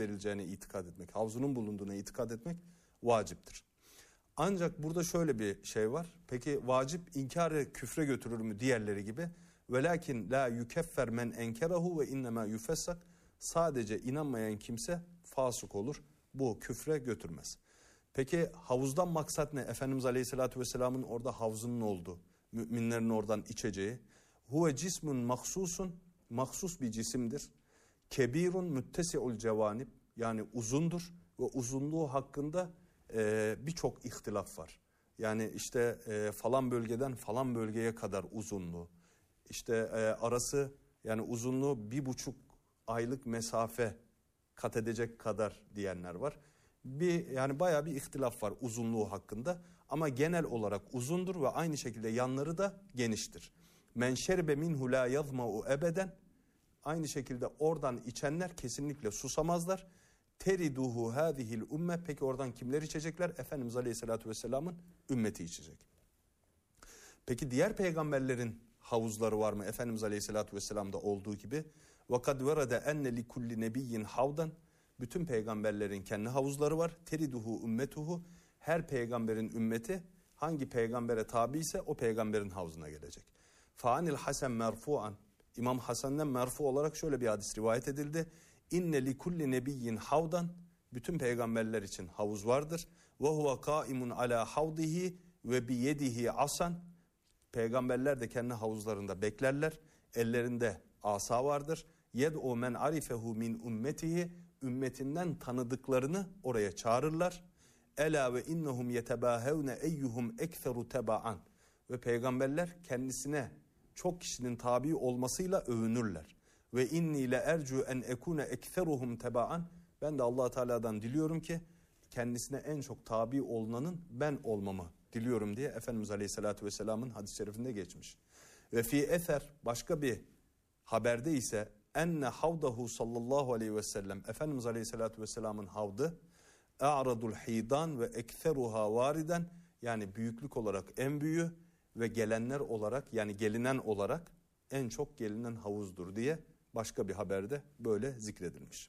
verileceğine itikad etmek, havzunun bulunduğuna itikad etmek vaciptir. Ancak burada şöyle bir şey var. Peki vacip inkarı küfre götürür mü diğerleri gibi? Velakin la yukeffer men enkerahu ve innema yufessak. Sadece inanmayan kimse fasık olur. Bu küfre götürmez. Peki havuzdan maksat ne? Efendimiz Aleyhisselatü Vesselam'ın orada havzunun olduğu, müminlerin oradan içeceği. Huve cismun mahsusun, mahsus bir cisimdir. Kebirun müttesi'ul cevanib, yani uzundur ve uzunluğu hakkında birçok ihtilaf var. Yani işte falan bölgeden falan bölgeye kadar uzunluğu. İşte arası, yani uzunluğu 1,5 aylık mesafe kat edecek kadar diyenler var. Yani bayağı bir ihtilaf var uzunluğu hakkında. Ama genel olarak uzundur ve aynı şekilde yanları da geniştir. Men şerbe minhu la yazma'u ebeden. Aynı şekilde oradan içenler kesinlikle susamazlar. Teriduhu hadihil ümme. Peki oradan kimler içecekler? Efendimiz Aleyhisselatü Vesselam'ın ümmeti içecek. Peki diğer peygamberlerin havuzları var mı? Efendimiz Aleyhisselatü Vesselam'da olduğu gibi. وَقَدْ وَرَدَ اَنَّ لِكُلِّ نَبِيٍّ حَوْدًا. Bütün peygamberlerin kendi havuzları var. Teriduhu ümmetuhu. Her peygamberin ümmeti hangi peygambere tabi ise o peygamberin havzuna gelecek. Fa'anil Hasan merfu'an. İmam Hasan'dan merfu olarak şöyle bir hadis rivayet edildi. İnne li kulli nebiyyin havdan. Bütün peygamberler için havuz vardır. Ve huve kaimun ala havdihi ve bi yedihi asan. Peygamberler de kendi havuzlarında beklerler. Ellerinde asa vardır. Yed'u men arifehu min ümmetihi. Ümmetinden tanıdıklarını oraya çağırırlar. Ela ve innehum yetebahevne eyyuhum ekferu teba'an. Ve peygamberler kendisine çok kişinin tabi olmasıyla övünürler. Ve inni le ercu en ekune ekferuhum teba'an. Ben de Allah Teala'dan diliyorum ki kendisine en çok tabi olunanın ben olmamı diliyorum diye Efendimiz Aleyhisselatü Vesselam'ın hadis-i şerifinde geçmiş. Ve fi eser, başka bir haberde ise enne havdahu sallallahu aleyhi ve sellem, Efendimiz Aleyhisselatü Vesselam'ın havdı a'radul hidan ve ekferuha variden, yani büyüklük olarak en büyüğü ve gelenler olarak, yani gelinen olarak en çok gelinen havuzdur diye başka bir haberde böyle zikredilmiş.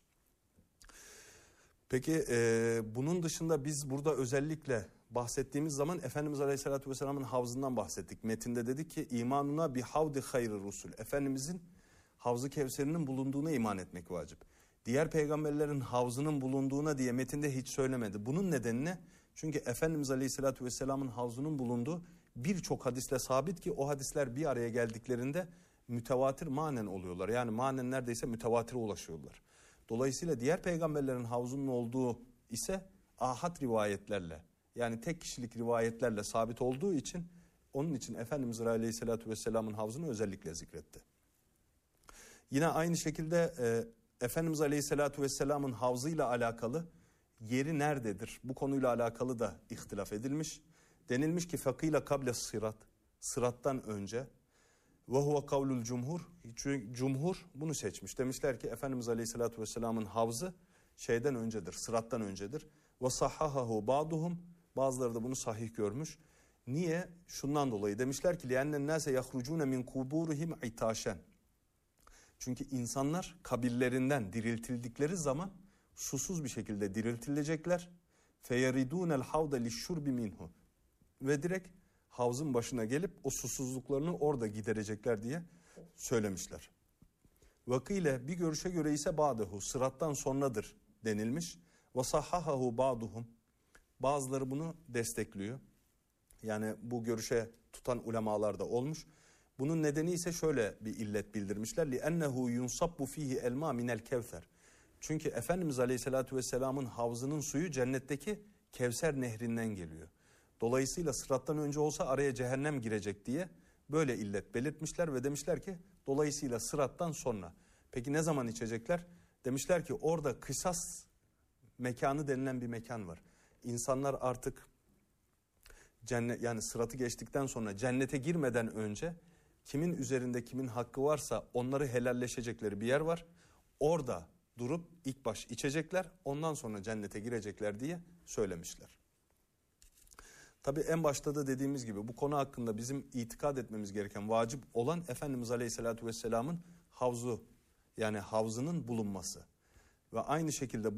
Peki bunun dışında biz burada özellikle bahsettiğimiz zaman Efendimiz Aleyhisselatü Vesselam'ın havzından bahsettik. Metinde dedik ki imanuna bi havdi hayri rusul. Efendimizin Havz-ı Kevser'inin bulunduğuna iman etmek vacip. Diğer peygamberlerin havzının bulunduğuna diye metinde hiç söylemedi. Bunun nedeni ne? Çünkü Efendimiz Aleyhisselatü Vesselam'ın havzunun bulunduğu birçok hadisle sabit ki o hadisler bir araya geldiklerinde mütevatir manen oluyorlar. Yani manen neredeyse mütevatire ulaşıyorlar. Dolayısıyla diğer peygamberlerin havzunun olduğu ise ahad rivayetlerle, yani tek kişilik rivayetlerle sabit olduğu için onun için Efendimiz Aleyhisselatü Vesselam'ın havzunu özellikle zikretti. Yine aynı şekilde Efendimiz Aleyhisselatü Vesselam'ın havzıyla alakalı yeri nerededir? Bu konuyla alakalı da ihtilaf edilmiş. Denilmiş ki fakıyla kable sırat, sırattan önce. Ve huve kavlul cumhur. Cumhur bunu seçmiş. Demişler ki Efendimiz Aleyhisselatü Vesselam'ın havzı şeyden öncedir, sırattan öncedir. Ve sahhahahu ba'duhum. Bazıları da bunu sahih görmüş. Niye? Şundan dolayı. Demişler ki li'ennen nase yahrucune min kuburihim itaşen. Çünkü insanlar kabirlerinden diriltildikleri zaman susuz bir şekilde diriltilecekler. Feyeridunel havde lişşurbi minhu. Ve direkt havzın başına gelip o susuzluklarını orada giderecekler diye söylemişler. Vakile, bir görüşe göre ise ba'dehu, sırattan sonradır denilmiş. Ve sahhahahu ba'duhum. Bazıları bunu destekliyor. Yani bu görüşe tutan ulemalar da olmuş. Bunun nedeni ise şöyle bir illet bildirmişler. لِأَنَّهُ يُنْصَبُّ ف۪يهِ elma minel kevser. Çünkü Efendimiz Aleyhisselatü Vesselam'ın havzının suyu cennetteki Kevser nehrinden geliyor. Dolayısıyla sırattan önce olsa araya cehennem girecek diye böyle illet belirtmişler ve demişler ki dolayısıyla sırattan sonra. Peki ne zaman içecekler? Demişler ki orada kısas mekanı denilen bir mekan var. İnsanlar artık cennet, yani sıratı geçtikten sonra cennete girmeden önce kimin üzerinde kimin hakkı varsa onları helalleşecekleri bir yer var. Orada durup ilk baş içecekler, ondan sonra cennete girecekler diye söylemişler. Tabii en başta da dediğimiz gibi bu konu hakkında bizim itikad etmemiz gereken, vacip olan Efendimiz Aleyhisselatü Vesselam'ın havzu, yani havzının bulunması. Ve aynı şekilde